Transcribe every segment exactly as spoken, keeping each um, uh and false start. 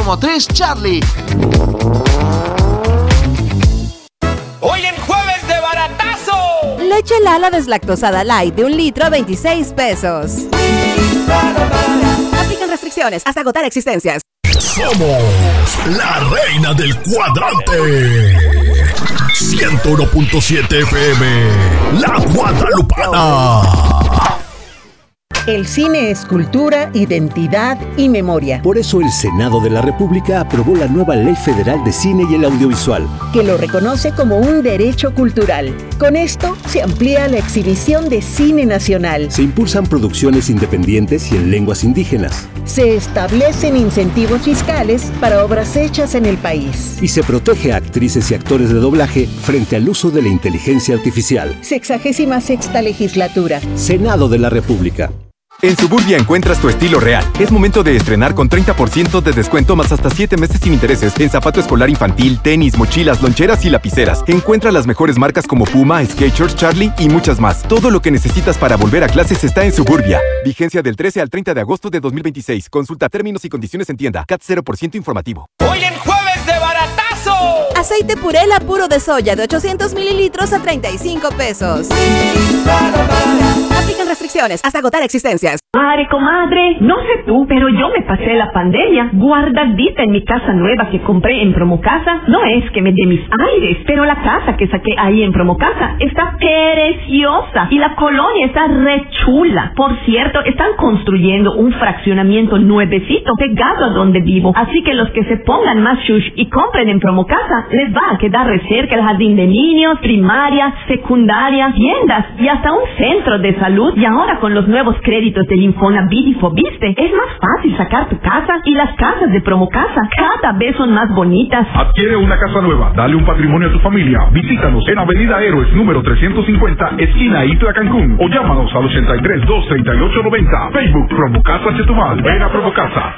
Automotriz Charlie. Hoy en Jueves de Baratazo. Leche Lala deslactosada light de un litro a veintiséis pesos. Aplican restricciones hasta agotar existencias. Somos la reina del cuadrante. ciento uno punto siete F M, La Guadalupana. El cine es cultura, identidad y memoria. Por eso el Senado de la República aprobó la nueva Ley Federal de Cine y el Audiovisual, que lo reconoce como un derecho cultural. Con esto se amplía la exhibición de cine nacional. Se impulsan producciones independientes y en lenguas indígenas. Se establecen incentivos fiscales para obras hechas en el país. Y se protege a actrices y actores de doblaje frente al uso de la inteligencia artificial. Sexagésima sexta legislatura. Senado de la República. En Suburbia encuentras tu estilo real. Es momento de estrenar con treinta por ciento de descuento más hasta siete meses sin intereses en zapato escolar infantil, tenis, mochilas, loncheras y lapiceras. Encuentra las mejores marcas como Puma, Skechers, Charlie y muchas más. Todo lo que necesitas para volver a clases está en Suburbia. Vigencia del trece al treinta de agosto de dos mil veintiséis. Consulta términos y condiciones en tienda. C A T cero por ciento informativo. Hoy en Jueves de Baratazo. Aceite Purela puro de soya de ochocientos mililitros a treinta y cinco pesos. Aplican restricciones hasta agotar existencias. Madre, comadre, no sé tú, pero yo me pasé la pandemia guardadita en mi casa nueva que compré en Promocasa. No es que me dé mis aires, pero la casa que saqué ahí en Promocasa está preciosa y la colonia está re chula. Por cierto, están construyendo un fraccionamiento nuevecito pegado a donde vivo. Así que los que se pongan más shush y compren en Promocasa, les va a quedar re cerca el jardín de niños, primaria, secundaria, tiendas y hasta un centro de salud. Y ahora con los nuevos créditos del Infonavit y Fobiste, es más fácil sacar tu casa y las casas de Promocasa cada vez son más bonitas. Adquiere una casa nueva, dale un patrimonio a tu familia. Visítanos en Avenida Héroes número trescientos cincuenta, esquina Itla, Cancún, o llámanos al ochenta y tres, dos treinta y ocho noventa. Facebook Promocasa Chetumal. Ven a Promocasa.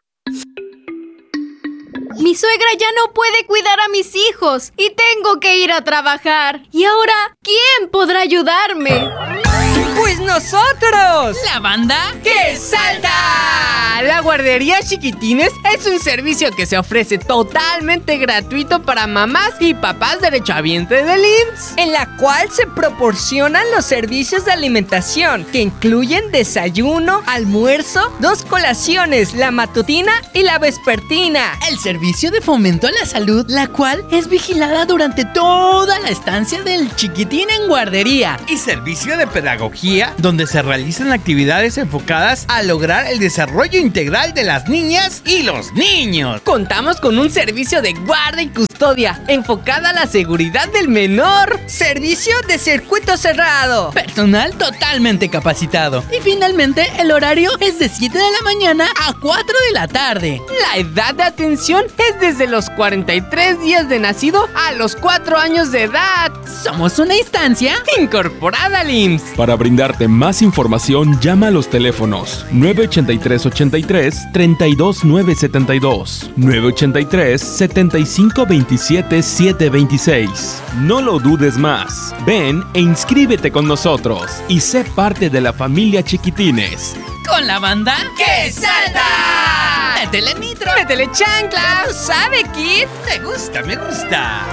Mi suegra ya no puede cuidar a mis hijos y tengo que ir a trabajar. ¿Y ahora quién podrá ayudarme? ¡Pues nosotros! ¿La banda? ¡Que salta! La guardería Chiquitines es un servicio que se ofrece totalmente gratuito para mamás y papás derechohabientes del I M S S, en la cual se proporcionan los servicios de alimentación que incluyen desayuno, almuerzo, dos colaciones, la matutina y la vespertina. El servicio de fomento a la salud, la cual es vigilada durante toda la estancia del chiquitín en guardería. Y servicio de pedagogía, donde se realizan actividades enfocadas a lograr el desarrollo integral de las niñas y los niños. Contamos con un servicio de guarda y custodia enfocada a la seguridad del menor. Servicio de circuito cerrado. Personal totalmente capacitado. Y finalmente el horario es de siete de la mañana a cuatro de la tarde. La edad de atención es desde los cuarenta y tres días de nacido a los cuatro años de edad. Somos una instancia incorporada al I M S S. Para brindarte más información, llama a los teléfonos nueve ochenta y tres, ochenta y tres, treinta y dos, nueve setenta y dos, nueve ochenta y tres, setenta y cinco, veintisiete, setecientos veintiséis. No lo dudes más. Ven e inscríbete con nosotros y sé parte de la familia Chiquitines. Con la banda ¡Que salta! ¡Métele nitro! ¡Métele chancla! ¿Sabe, Kid? Me gusta, me gusta.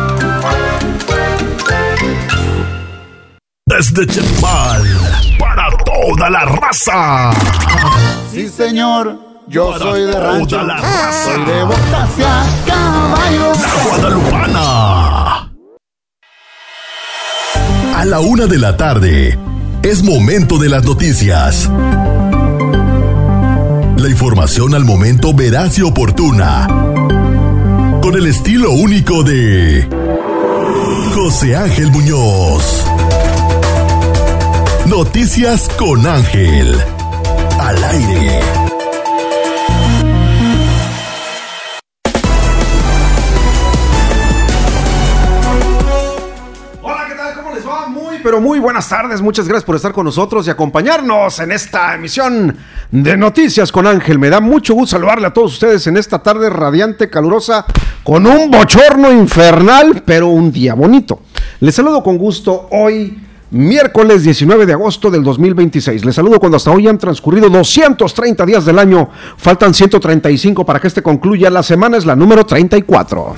Desde Chetumal, para toda la raza. Sí, señor, yo para soy de toda rancho. La raza. Soy de Botasia, caballo. La Guadalupana. A la una de la tarde, es momento de las noticias. La información al momento veraz y oportuna. Con el estilo único de José Ángel Muñoz. Noticias con Ángel. Al aire. Hola, ¿qué tal? ¿Cómo les va? Muy, pero muy buenas tardes. Muchas gracias por estar con nosotros y acompañarnos en esta emisión de Noticias con Ángel. Me da mucho gusto saludarle a todos ustedes en esta tarde radiante, calurosa, con un bochorno infernal, pero un día bonito. Les saludo con gusto hoy, miércoles diecinueve de agosto del dos mil veintiséis. Les saludo cuando hasta hoy han transcurrido doscientos treinta días del año. Faltan ciento treinta y cinco para que este concluya. La semana es la número treinta y cuatro.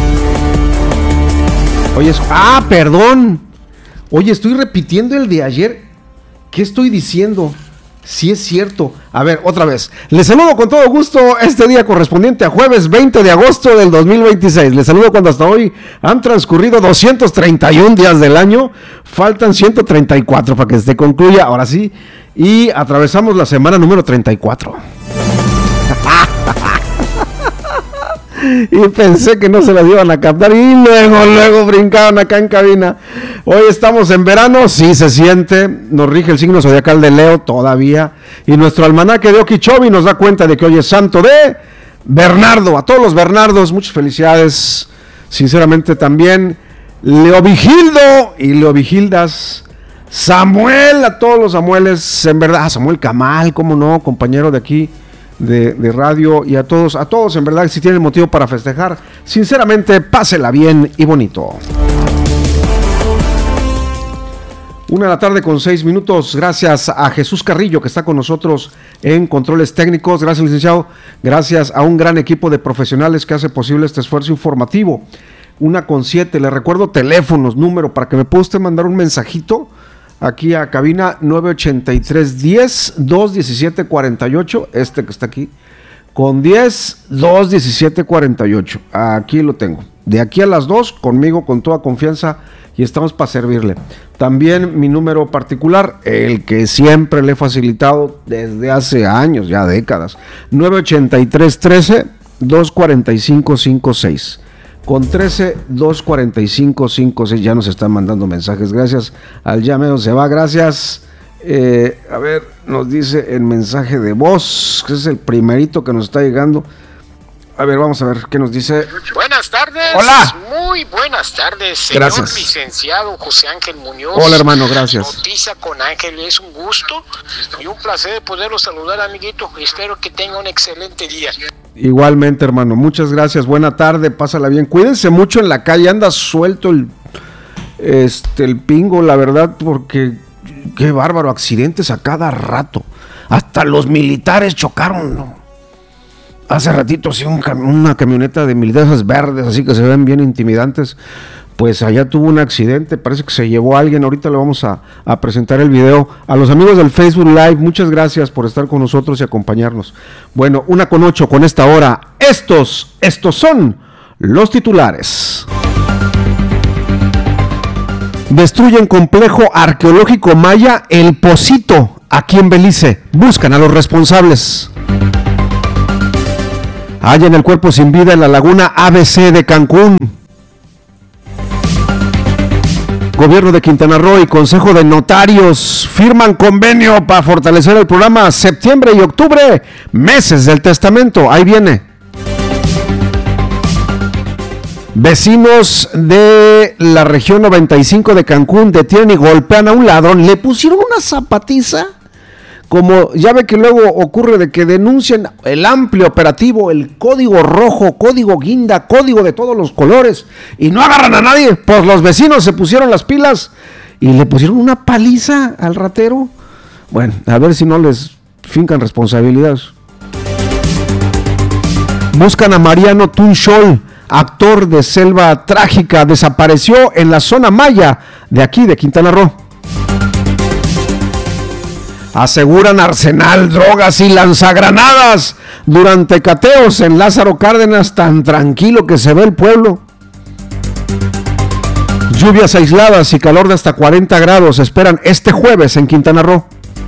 Oye, es... ah, perdón. Oye, estoy repitiendo el de ayer. ¿Qué estoy diciendo? Sí es cierto. A ver, otra vez. Les saludo con todo gusto este día correspondiente a jueves veinte de agosto del dos mil veintiséis. Les saludo cuando hasta hoy han transcurrido doscientos treinta y un días del año. Faltan ciento treinta y cuatro para que se concluya, ahora sí. Y atravesamos la semana número treinta y cuatro. Y pensé que no se las iban a captar y luego, luego brincaban acá en cabina. Hoy estamos en verano, sí se siente, nos rige el signo zodiacal de Leo todavía. Y nuestro almanaque de Okeechobee nos da cuenta de que hoy es santo de Bernardo. A todos los Bernardos, muchas felicidades. Sinceramente también Leovigildo y Leovigildas. Samuel, a todos los Samueles, en verdad, Samuel Camal, cómo no, compañero de aquí. De, de radio, y a todos, a todos en verdad, si tienen motivo para festejar, sinceramente, pásela bien y bonito. Una de la tarde con seis minutos, gracias a Jesús Carrillo que está con nosotros en controles técnicos, gracias licenciado, gracias a un gran equipo de profesionales que hace posible este esfuerzo informativo. Una con siete, le recuerdo teléfonos, número, para que me pueda usted mandar un mensajito aquí a cabina nueve ochenta y tres, diez, dos diecisiete cuarenta y ocho, este que está aquí, con diez, dos diecisiete cuarenta y ocho, aquí lo tengo, de aquí a las dos, conmigo con toda confianza y estamos para servirle. También mi número particular, el que siempre le he facilitado desde hace años, ya décadas, nueve ochenta y tres, trece, dos cuarenta y cinco, cincuenta y seis. Con trece, dos cuarenta y cinco, cincuenta y seis, ya nos están mandando mensajes, gracias al llameo se va, gracias, eh, a ver, nos dice el mensaje de voz, que es el primerito que nos está llegando, a ver, vamos a ver qué nos dice. Buenas tardes. Hola. Muy buenas tardes, señor Gracias. licenciado José Ángel Muñoz. Hola, hermano, gracias. Noticia con Ángel, es un gusto y un placer de poderlo saludar, amiguito. Espero que tenga un excelente día. Igualmente, hermano, muchas gracias, buena tarde, pásala bien, cuídense mucho en la calle, anda suelto el, este, el pingo, la verdad, porque qué bárbaro, accidentes a cada rato, hasta los militares chocaron, ¿no? Hace ratito, sí, un cam- una camioneta de militares verdes, así que se ven bien intimidantes, pues allá tuvo un accidente, parece que se llevó a alguien, ahorita le vamos a, a presentar el video. A los amigos del Facebook Live, muchas gracias por estar con nosotros y acompañarnos. Bueno, una con ocho con esta hora, estos, estos son los titulares. Destruyen complejo arqueológico maya El Pocito, aquí en Belice, buscan a los responsables. Hallan el cuerpo sin vida en la laguna A B C de Cancún. Gobierno de Quintana Roo y Consejo de Notarios firman convenio para fortalecer el programa septiembre y octubre, meses del testamento. Ahí viene. Vecinos de la región noventa y cinco de Cancún detienen y golpean a un ladrón. Le pusieron una zapatiza. Como ya ve que luego ocurre de que denuncian el amplio operativo, el código rojo, código guinda, código de todos los colores, y no agarran a nadie, pues los vecinos se pusieron las pilas y le pusieron una paliza al ratero. Bueno, a ver si no les fincan responsabilidades. Buscan a Mariano Tunchol, actor de Selva Trágica, desapareció en la zona maya de aquí, de Quintana Roo. Aseguran arsenal, drogas y lanzagranadas durante cateos en Lázaro Cárdenas, tan tranquilo que se ve el pueblo. Lluvias aisladas y calor de hasta cuarenta grados esperan este jueves en Quintana Roo.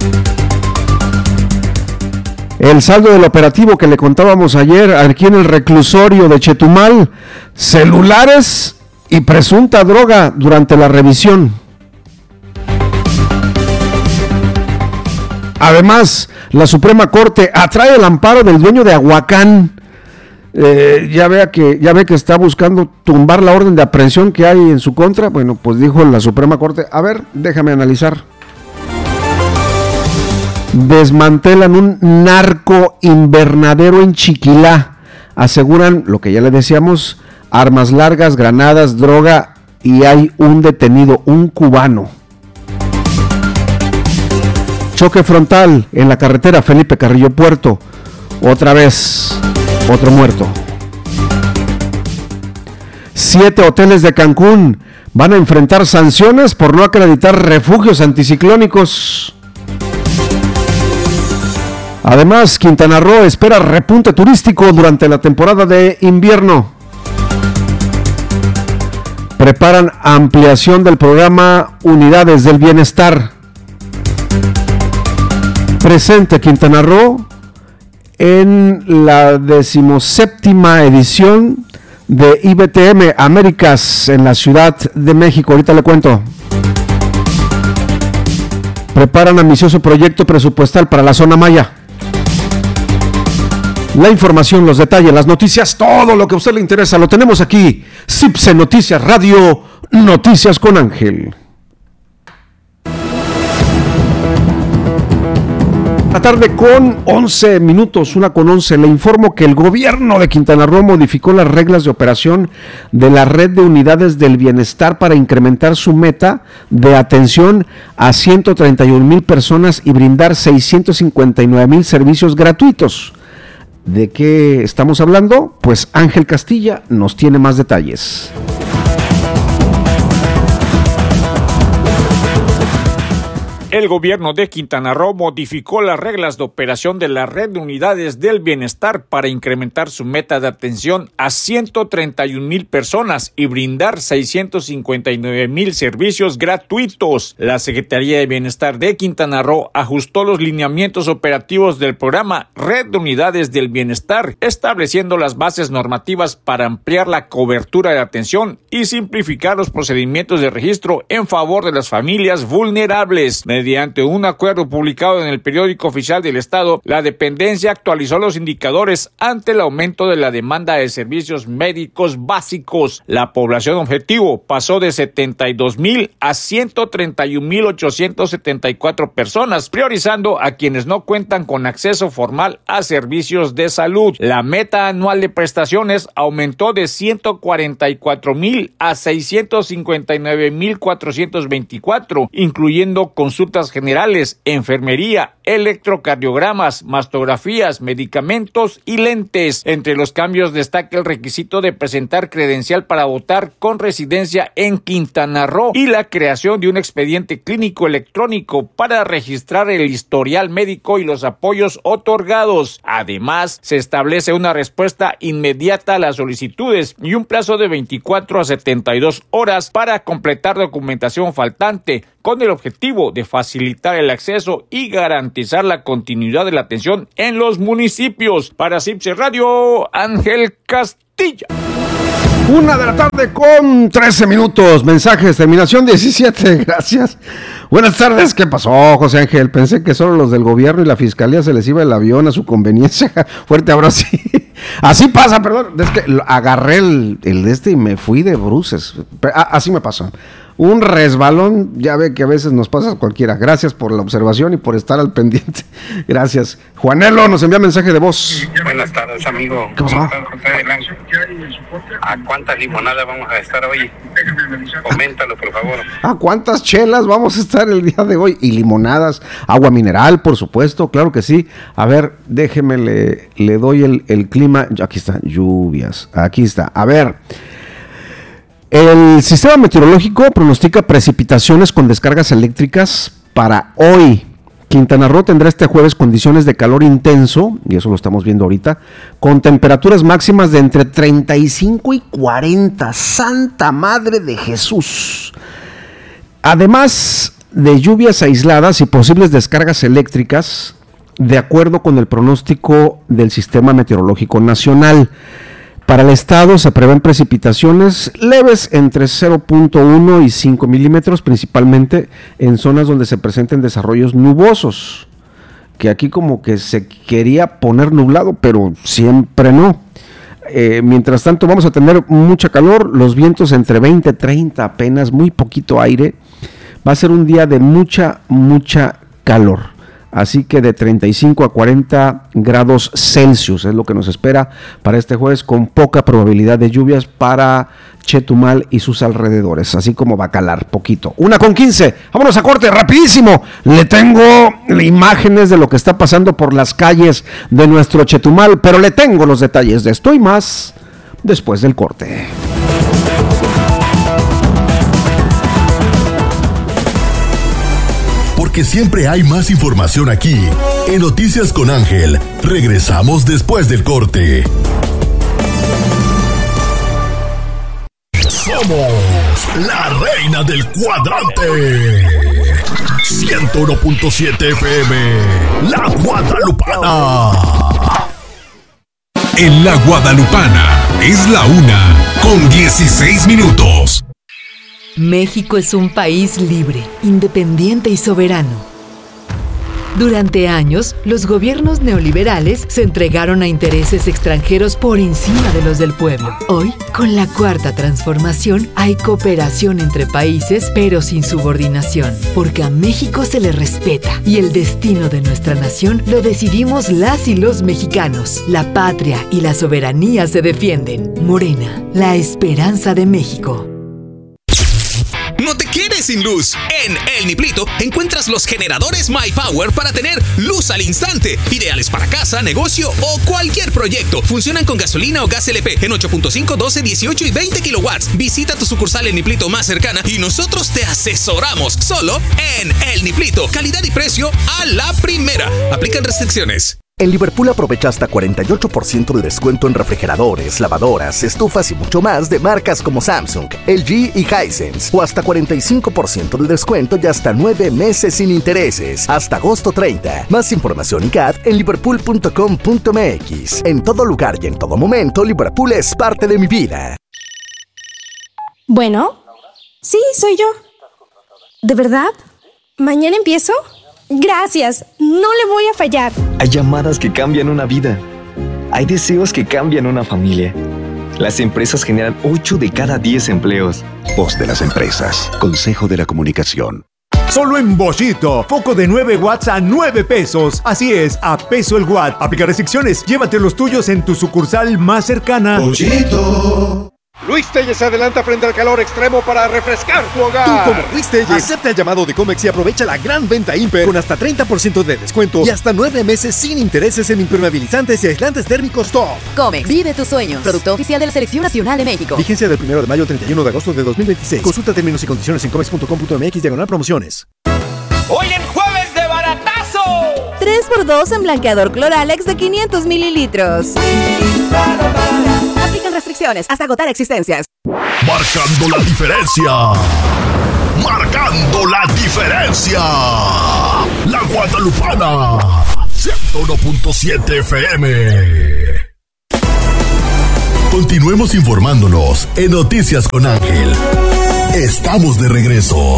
El saldo del operativo que le contábamos ayer aquí en el reclusorio de Chetumal, celulares y presunta droga durante la revisión. Además, la Suprema Corte atrae el amparo del dueño de Aguacán. Eh, ya, vea que, ya ve que está buscando tumbar la orden de aprehensión que hay en su contra. Bueno, pues dijo la Suprema Corte, a ver, déjame analizar. Desmantelan un narco invernadero en Chiquilá. Aseguran, lo que ya le decíamos, armas largas, granadas, droga, y hay un detenido, un cubano. Choque frontal en la carretera Felipe Carrillo Puerto. Otra vez, otro muerto. Siete hoteles de Cancún van a enfrentar sanciones por no acreditar refugios anticiclónicos. Además, Quintana Roo espera repunte turístico durante la temporada de invierno. Preparan ampliación del programa Unidades del Bienestar. Presente Quintana Roo en la decimoséptima edición de I B T M Américas en la Ciudad de México. Ahorita le cuento. Preparan ambicioso proyecto presupuestal para la zona Maya. La información, los detalles, las noticias, todo lo que a usted le interesa, lo tenemos aquí. CIPSE Noticias Radio, Noticias con Ángel. La tarde con once minutos, una con once, le informo que el gobierno de Quintana Roo modificó las reglas de operación de la red de unidades del bienestar para incrementar su meta de atención a ciento treinta y un mil personas y brindar seiscientos cincuenta y nueve mil servicios gratuitos. ¿De qué estamos hablando? Pues Ángel Castilla nos tiene más detalles. El gobierno de Quintana Roo modificó las reglas de operación de la red de unidades del bienestar para incrementar su meta de atención a ciento treinta y un mil personas y brindar seiscientos cincuenta y nueve mil servicios gratuitos. La Secretaría de Bienestar de Quintana Roo ajustó los lineamientos operativos del programa Red de Unidades del Bienestar, estableciendo las bases normativas para ampliar la cobertura de atención y simplificar los procedimientos de registro en favor de las familias vulnerables. Mediante un acuerdo publicado en el periódico oficial del Estado, la dependencia actualizó los indicadores ante el aumento de la demanda de servicios médicos básicos. La población objetivo pasó de setenta y dos mil a ciento treinta y un mil ochocientos setenta y cuatro personas, priorizando a quienes no cuentan con acceso formal a servicios de salud. La meta anual de prestaciones aumentó de ciento cuarenta y cuatro mil a seiscientos cincuenta y nueve mil cuatrocientos veinticuatro, incluyendo consultas generales, enfermería, electrocardiogramas, mastografías, medicamentos y lentes. Entre los cambios destaca el requisito de presentar credencial para votar con residencia en Quintana Roo y la creación de un expediente clínico electrónico para registrar el historial médico y los apoyos otorgados. Además, se establece una respuesta inmediata a las solicitudes y un plazo de veinticuatro a setenta y dos horas para completar documentación faltante, con el objetivo de facilitar el acceso y garantizar la continuidad de la atención en los municipios. Para CIPSE Radio, Ángel Castilla. Una de la tarde con trece minutos. Mensajes, terminación diecisiete. Gracias. Buenas tardes. ¿Qué pasó, José Ángel? Pensé que solo los del gobierno y la fiscalía se les iba el avión a su conveniencia. Fuerte abrazo. Así pasa, perdón. Es que agarré el, el de este y me fui de bruces. Así me pasó. Un resbalón, ya ve que a veces nos pasa a cualquiera. Gracias por la observación y por estar al pendiente. Gracias. Juanelo nos envía mensaje de voz. Buenas tardes, amigo. ¿Qué pasó? ¿A cuántas limonadas vamos a estar hoy? Coméntalo, por favor. ¿A cuántas chelas vamos a estar el día de hoy? Y limonadas, agua mineral, por supuesto, claro que sí. A ver, déjeme, le, le doy el, el clima. Aquí está, lluvias. Aquí está. A ver. El sistema meteorológico pronostica precipitaciones con descargas eléctricas para hoy. Quintana Roo tendrá este jueves condiciones de calor intenso, y eso lo estamos viendo ahorita, con temperaturas máximas de entre treinta y cinco y cuarenta. ¡Santa Madre de Jesús! Además de lluvias aisladas y posibles descargas eléctricas, de acuerdo con el pronóstico del Sistema Meteorológico Nacional. Para el estado se prevén precipitaciones leves entre cero punto uno y cinco milímetros, principalmente en zonas donde se presenten desarrollos nubosos, que aquí como que se quería poner nublado, pero siempre no. Eh, mientras tanto vamos a tener mucha calor, los vientos entre veinte, treinta, apenas muy poquito aire. Va a ser un día de mucha, mucha calor. así que de treinta y cinco a cuarenta grados Celsius es lo que nos espera para este jueves, con poca probabilidad de lluvias para Chetumal y sus alrededores, así como va a calar poquito. Una con quince, vámonos a corte, rapidísimo. Le tengo imágenes de lo que está pasando por las calles de nuestro Chetumal, pero le tengo los detalles de esto y más después del corte. Porque siempre hay más información aquí, en Noticias con Ángel. Regresamos después del corte. Somos la reina del cuadrante. ciento uno punto siete F M, La Guadalupana. En La Guadalupana es la una con dieciséis minutos. México es un país libre, independiente y soberano. Durante años, los gobiernos neoliberales se entregaron a intereses extranjeros por encima de los del pueblo. Hoy, con la Cuarta Transformación, hay cooperación entre países, pero sin subordinación, porque a México se le respeta y el destino de nuestra nación lo decidimos las y los mexicanos. La patria y la soberanía se defienden. Morena, la esperanza de México. No te quedes sin luz. En El Niplito encuentras los generadores MyPower para tener luz al instante. Ideales para casa, negocio o cualquier proyecto. Funcionan con gasolina o gas L P en ocho punto cinco, doce, dieciocho y veinte kilowatts. Visita tu sucursal El Niplito más cercana y nosotros te asesoramos. Solo en El Niplito. Calidad y precio a la primera. Aplican restricciones. En Liverpool aprovecha hasta cuarenta y ocho por ciento de descuento en refrigeradores, lavadoras, estufas y mucho más de marcas como Samsung, L G y Hisense. O hasta cuarenta y cinco por ciento de descuento y hasta nueve meses sin intereses. Hasta agosto treinta. Más información y C A D en liverpool punto com punto m x. En todo lugar y en todo momento, Liverpool es parte de mi vida. Bueno, sí, soy yo. ¿De verdad? ¿Mañana empiezo? Gracias, no le voy a fallar. Hay llamadas que cambian una vida. Hay deseos que cambian una familia. Las empresas generan ocho de cada diez empleos. Voz de las empresas. Consejo de la Comunicación. Solo en Bollito, foco de nueve watts a nueve pesos. Así es, a peso el watt. Aplica restricciones. Llévate los tuyos en tu sucursal más cercana. Bollito. Luis Telles se adelanta frente al calor extremo para refrescar tu hogar. Tú como Luis Telles, acepta el llamado de Comex y aprovecha la gran venta Imper con hasta treinta por ciento de descuento y hasta nueve meses sin intereses en impermeabilizantes y aislantes térmicos top. Comex, vive tus sueños. Producto oficial de la Selección Nacional de México. Vigencia del primero de mayo al treinta y uno de agosto de dos mil veintiséis. Consulta términos y condiciones en comex punto com punto m x diagonal promociones. Hoy en Jueves de Baratazo. tres por dos en blanqueador Cloralex de quinientos mililitros. Aplican restricciones hasta agotar existencias. Marcando la diferencia. Marcando la diferencia. La Guadalupana. ciento uno punto siete F M. Continuemos informándonos en Noticias con Ángel. Estamos de regreso.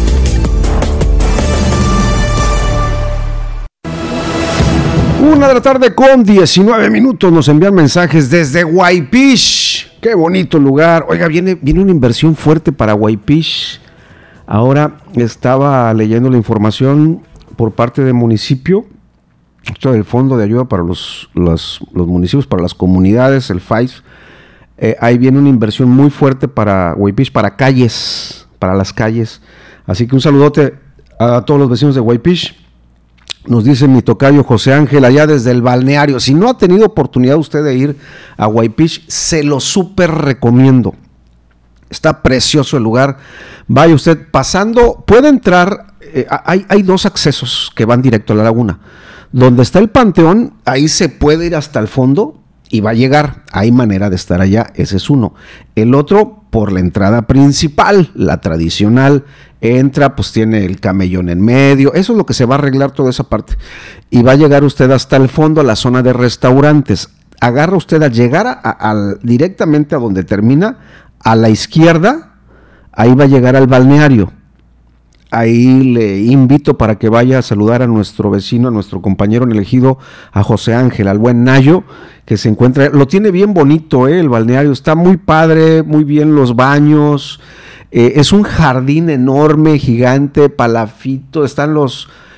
Una de la tarde con diecinueve minutos, nos envían mensajes desde Guaypish. Qué bonito lugar. Oiga, viene, viene una inversión fuerte para Guaypish. Ahora estaba leyendo la información por parte del municipio, esto del Fondo de Ayuda para los, los, los municipios, para las comunidades, el F A I S. Eh, ahí viene una inversión muy fuerte para Guaypish, para calles, para las calles. Así que un saludote a todos los vecinos de Guaypish. Nos dice mi tocayo José Ángel allá desde el balneario. Si no ha tenido oportunidad usted de ir a Guaypish, se lo súper recomiendo. Está precioso el lugar. Vaya usted pasando, puede entrar, eh, hay, hay dos accesos que van directo a la laguna. Donde está el panteón, ahí se puede ir hasta el fondo y va a llegar. Hay manera de estar allá, ese es uno. El otro, por la entrada principal, la tradicional. Entra, pues tiene el camellón en medio, eso es lo que se va a arreglar toda esa parte. Y va a llegar usted hasta el fondo, a la zona de restaurantes. Agarra usted a llegar a, a, a, directamente a donde termina, a la izquierda, ahí va a llegar al balneario. Ahí le invito para que vaya a saludar a nuestro vecino, a nuestro compañero en el ejido, a José Ángel, al buen Nayo, que se encuentra, lo tiene bien bonito, ¿eh? El balneario, está muy padre, muy bien los baños. Eh, es un jardín enorme, gigante, palafito, están los,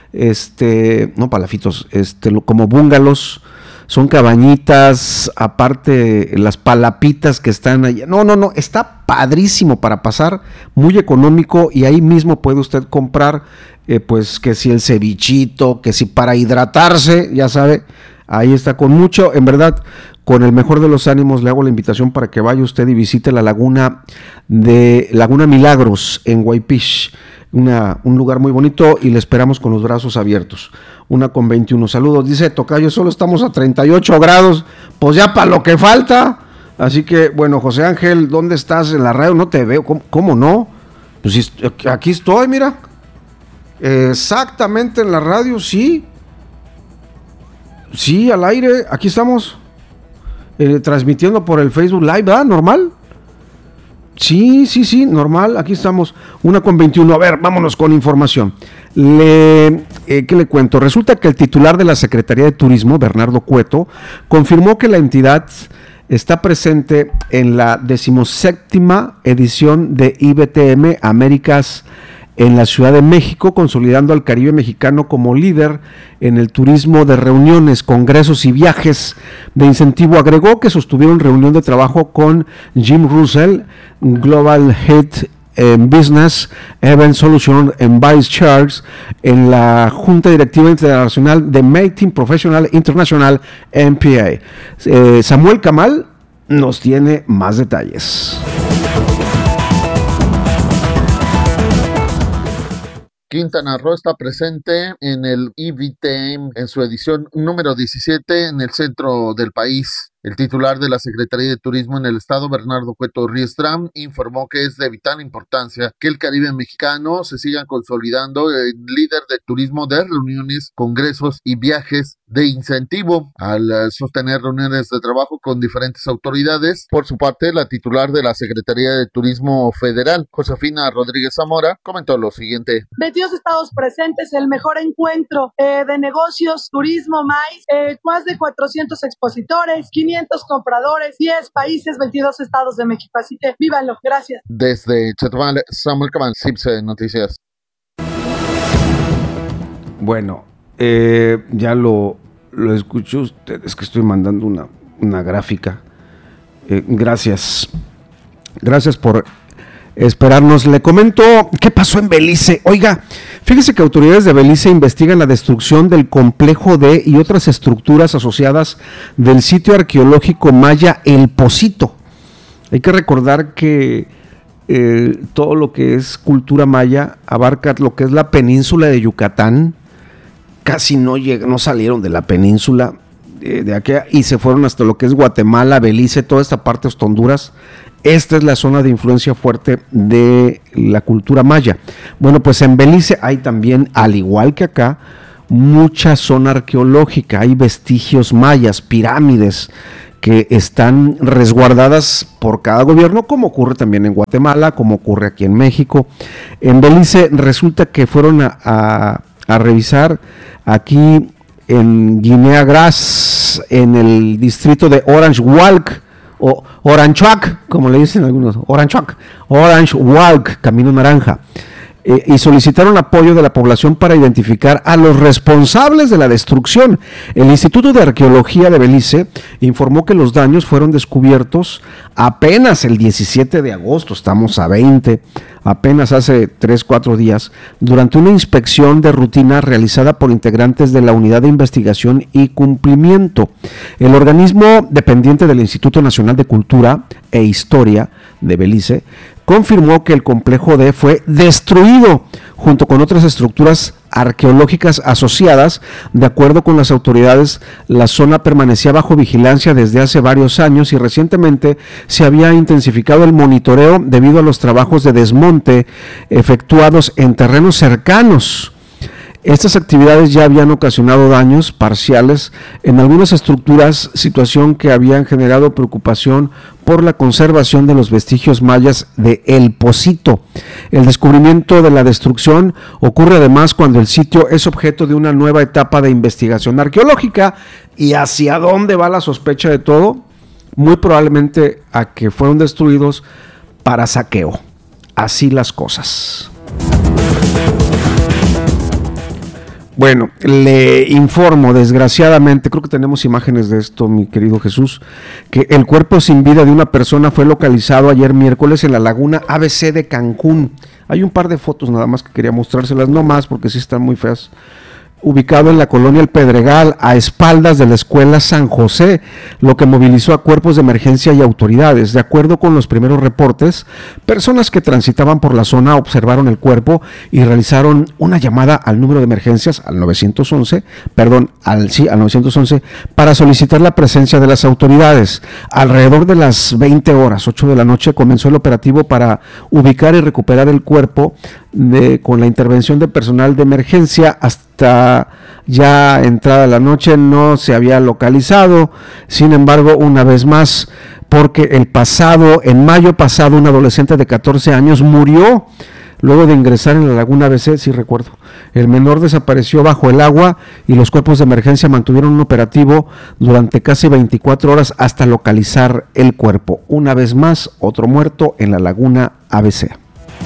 este, no palafitos, este, como búngalos, son cabañitas, aparte las palapitas que están allá. No, no, no, está padrísimo para pasar, muy económico, y ahí mismo puede usted comprar, eh, pues que si el cevichito, que si para hidratarse, ya sabe, ahí está con mucho, en verdad, con el mejor de los ánimos le hago la invitación para que vaya usted y visite la laguna de Laguna Milagros en Guaypish, una, un lugar muy bonito, y le esperamos con los brazos abiertos. Una con veintiuno. Saludos, dice Tocayo, solo estamos a treinta y ocho grados, pues ya para lo que falta. Así que, bueno, José Ángel, ¿dónde estás? En la radio no te veo, ¿cómo, cómo no? Pues sí, aquí estoy, mira. Exactamente en la radio, sí. Sí, al aire, aquí estamos. Eh, transmitiendo por el Facebook Live, ¿verdad? ¿Normal? Sí, sí, sí, normal, aquí estamos, una con veintiuno. A ver, vámonos con información. Le, eh, ¿Qué le cuento? Resulta que el titular de la Secretaría de Turismo, Bernardo Cueto, confirmó que la entidad está presente en la decimoséptima edición de I B T M Américas en la Ciudad de México, consolidando al Caribe mexicano como líder en el turismo de reuniones, congresos y viajes de incentivo. Agregó que sostuvieron reunión de trabajo con Jim Russell, Global Head en Business, Event Solution en Vice Chairs, en la Junta Directiva Internacional de Mating Professional International, M P A. Eh, Samuel Camal nos tiene más detalles. Quintana Roo está presente en el I B T M en su edición número diecisiete en el centro del país. El titular de la Secretaría de Turismo en el estado, Bernardo Cueto Riestra, informó que es de vital importancia que el Caribe mexicano se siga consolidando el líder de turismo de reuniones, congresos y viajes de incentivo al sostener reuniones de trabajo con diferentes autoridades. Por su parte, la titular de la Secretaría de Turismo Federal, Josefina Rodríguez Zamora, comentó lo siguiente. veintidós estados presentes, el mejor encuentro eh, de negocios, turismo, maíz, eh, más de cuatrocientos expositores, quinientos compradores, diez países, veintidós estados de México. Así que vívanlo. Gracias. Desde Chetumal, Samuel Caban, C I P S E Noticias. Bueno, eh, ya lo, lo escuchó usted, es que estoy mandando una, una gráfica. Eh, gracias. Gracias por esperarnos. Le comento qué pasó en Belice. Oiga, fíjese que autoridades de Belice investigan la destrucción del complejo de y otras estructuras asociadas del sitio arqueológico maya El Pocito. Hay que recordar que eh, todo lo que es cultura maya abarca lo que es la península de Yucatán. Casi no, lleg- no salieron de la península de, de aquí y se fueron hasta lo que es Guatemala, Belice, toda esta parte hasta Honduras. Esta es la zona de influencia fuerte de la cultura maya. Bueno, pues en Belice hay también, al igual que acá, mucha zona arqueológica. Hay vestigios mayas, pirámides que están resguardadas por cada gobierno, como ocurre también en Guatemala, como ocurre aquí en México. En Belice resulta que fueron a, a, a revisar aquí en Guinea Gras, en el distrito de Orange Walk, o Oranchuac, como le dicen algunos, Oranchuac, Orange Walk, Camino Naranja, eh, y solicitaron apoyo de la población para identificar a los responsables de la destrucción. El Instituto de Arqueología de Belice informó que los daños fueron descubiertos apenas el diecisiete de agosto, estamos a veinte, apenas hace tres, cuatro días, durante una inspección de rutina realizada por integrantes de la Unidad de Investigación y Cumplimiento. El organismo dependiente del Instituto Nacional de Cultura e Historia de Belice confirmó que el complejo D fue destruido junto con otras estructuras arqueológicas asociadas. De acuerdo con las autoridades, la zona permanecía bajo vigilancia desde hace varios años y recientemente se había intensificado el monitoreo debido a los trabajos de desmonte efectuados en terrenos cercanos. Estas actividades ya habían ocasionado daños parciales en algunas estructuras, situación que habían generado preocupación por la conservación de los vestigios mayas de El Pocito. El descubrimiento de la destrucción ocurre además cuando el sitio es objeto de una nueva etapa de investigación arqueológica. ¿Y hacia dónde va la sospecha de todo? Muy probablemente a que fueron destruidos para saqueo. Así las cosas. Bueno, le informo, desgraciadamente, creo que tenemos imágenes de esto, mi querido Jesús, que el cuerpo sin vida de una persona fue localizado ayer miércoles en la laguna A B C de Cancún. Hay un par de fotos nada más que quería mostrárselas, no más porque sí están muy feas. Ubicado en la colonia El Pedregal, a espaldas de la escuela San José, lo que movilizó a cuerpos de emergencia y autoridades. De acuerdo con los primeros reportes, personas que transitaban por la zona observaron el cuerpo y realizaron una llamada al número de emergencias, al nueve once, perdón, al, sí, al nueve once, para solicitar la presencia de las autoridades. Alrededor de las veinte horas, ocho de la noche, comenzó el operativo para ubicar y recuperar el cuerpo de, con la intervención de personal de emergencia. Hasta ya entrada la noche no se había localizado. Sin embargo, una vez más, porque el pasado, en mayo pasado, un adolescente de catorce años murió luego de ingresar en la laguna A B C, sí recuerdo. El menor desapareció bajo el agua y los cuerpos de emergencia mantuvieron un operativo durante casi veinticuatro horas hasta localizar el cuerpo. Una vez más, otro muerto en la laguna A B C.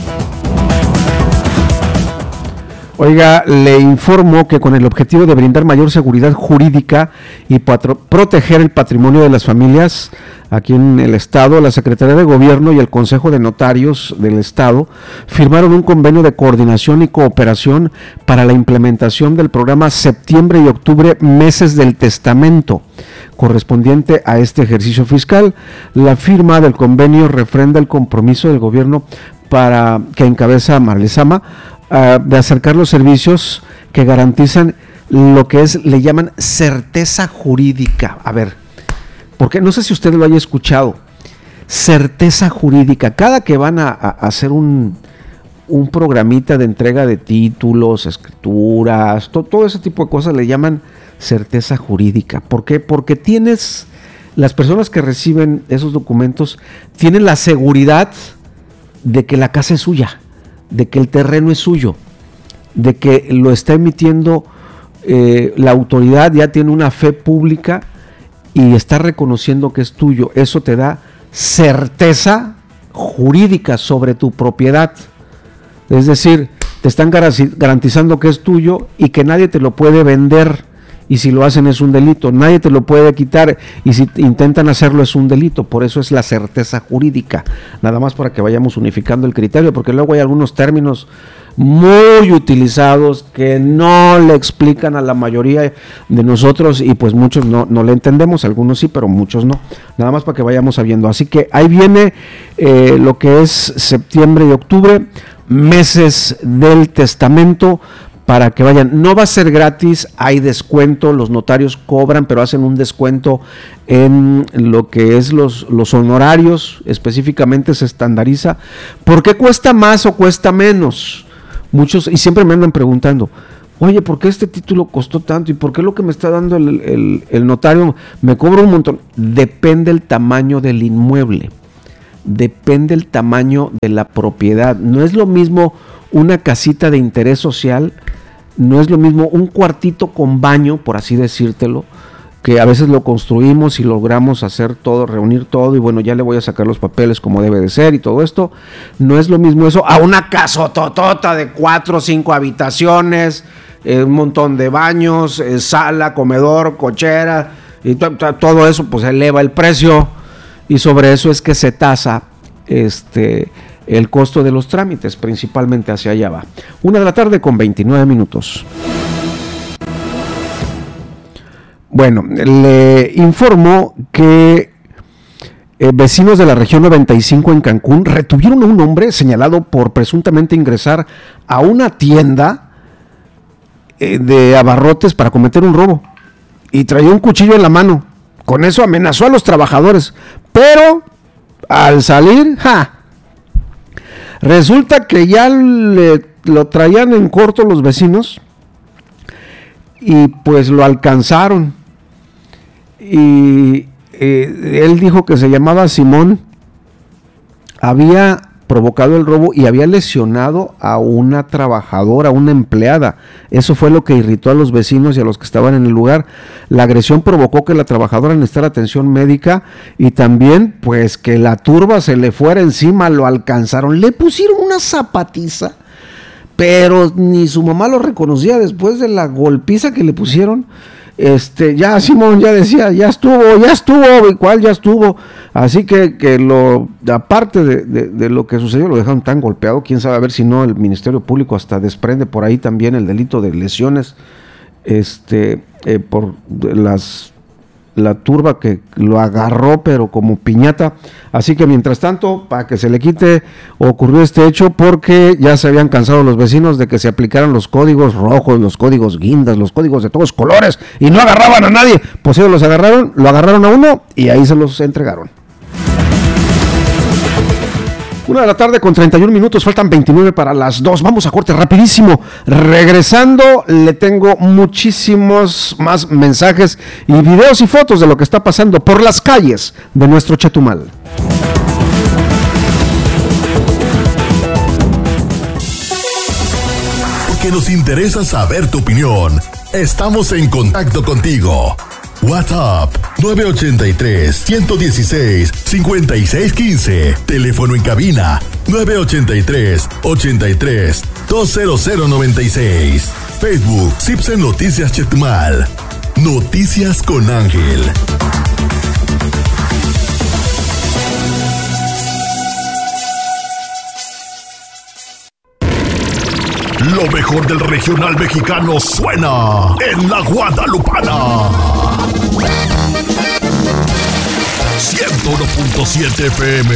Oiga, le informo que con el objetivo de brindar mayor seguridad jurídica y patro- proteger el patrimonio de las familias aquí en el Estado, la Secretaría de Gobierno y el Consejo de Notarios del Estado firmaron un convenio de coordinación y cooperación para la implementación del programa Septiembre y Octubre, Meses del Testamento, correspondiente a este ejercicio fiscal. La firma del convenio refrenda el compromiso del gobierno para que encabeza Marlesama Uh, de acercar los servicios que garantizan lo que es, le llaman certeza jurídica. A ver, porque no sé si usted lo haya escuchado, certeza jurídica. Cada que van a, a hacer un, un programita de entrega de títulos, escrituras, to, todo ese tipo de cosas le llaman certeza jurídica. ¿Por qué? Porque tienes, las personas que reciben esos documentos tienen la seguridad de que la casa es suya, de que el terreno es suyo, de que lo está emitiendo eh, la autoridad, ya tiene una fe pública y está reconociendo que es tuyo. Eso te da certeza jurídica sobre tu propiedad. Es decir, te están garantizando que es tuyo y que nadie te lo puede vender. Y si lo hacen es un delito, nadie te lo puede quitar, y si intentan hacerlo es un delito. Por eso es la certeza jurídica, nada más para que vayamos unificando el criterio, porque luego hay algunos términos muy utilizados que no le explican a la mayoría de nosotros y pues muchos no, no le entendemos, algunos sí, pero muchos no, nada más para que vayamos sabiendo. Así que ahí viene eh, lo que es septiembre y octubre, meses del testamento, para que vayan. No va a ser gratis, hay descuento, los notarios cobran, pero hacen un descuento en lo que es los, los honorarios, específicamente se estandariza. ¿Por qué cuesta más o cuesta menos? Muchos, y siempre me andan preguntando, oye, ¿por qué este título costó tanto? ¿Y por qué lo que me está dando el, el, el notario me cobra un montón? Depende el tamaño del inmueble, depende el tamaño de la propiedad. No es lo mismo una casita de interés social, no es lo mismo un cuartito con baño, por así decírtelo, que a veces lo construimos y logramos hacer todo, reunir todo, y bueno, ya le voy a sacar los papeles como debe de ser y todo esto. No es lo mismo eso a una casototota de cuatro o cinco habitaciones, eh, un montón de baños, eh, sala, comedor, cochera, y to- to- todo eso pues eleva el precio, y sobre eso es que se tasa este el costo de los trámites, principalmente hacia allá va. Una de la tarde con veintinueve minutos. Bueno, le informo que eh, vecinos de la región noventa y cinco en Cancún retuvieron a un hombre señalado por presuntamente ingresar a una tienda eh, de abarrotes para cometer un robo, y traía un cuchillo en la mano. Con eso amenazó a los trabajadores, pero al salir, ¡ja!, resulta que ya le, lo traían en corto los vecinos y pues lo alcanzaron. Y eh, él dijo que se llamaba Simón, había provocado el robo y había lesionado a una trabajadora, a una empleada. Eso fue lo que irritó a los vecinos y a los que estaban en el lugar. La agresión provocó que la trabajadora necesitara atención médica y también pues que la turba se le fuera encima, lo alcanzaron, le pusieron una zapatiza, pero ni su mamá lo reconocía después de la golpiza que le pusieron. Este, ya Simón ya decía, ya estuvo, ya estuvo, igual ya estuvo. Así que, que lo, aparte de, de, de lo que sucedió, lo dejaron tan golpeado. Quién sabe, a ver si no el Ministerio Público hasta desprende por ahí también el delito de lesiones, este, eh, por las la turba que lo agarró pero como piñata. Así que mientras tanto, para que se le quite, ocurrió este hecho porque ya se habían cansado los vecinos de que se aplicaran los códigos rojos, los códigos guindas, los códigos de todos colores y no agarraban a nadie. Pues ellos los agarraron, lo agarraron a uno y ahí se los entregaron. Una de la tarde con treinta y un minutos, faltan veintinueve para las dos. Vamos a corte rapidísimo. Regresando, le tengo muchísimos más mensajes y videos y fotos de lo que está pasando por las calles de nuestro Chetumal. Porque nos interesa saber tu opinión. Estamos en contacto contigo. WhatsApp nueve ocho tres, uno uno seis, cinco seis uno cinco. Teléfono en cabina nueve ocho tres, ocho tres, dos cero cero nueve seis. Facebook Cipse Noticias Chetumal. Noticias con Ángel. Lo mejor del regional mexicano suena en la Guadalupana. ciento uno punto siete F M.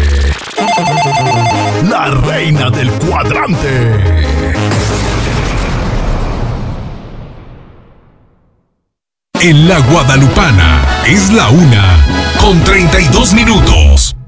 La reina del cuadrante. En la Guadalupana es la una con treinta y dos minutos.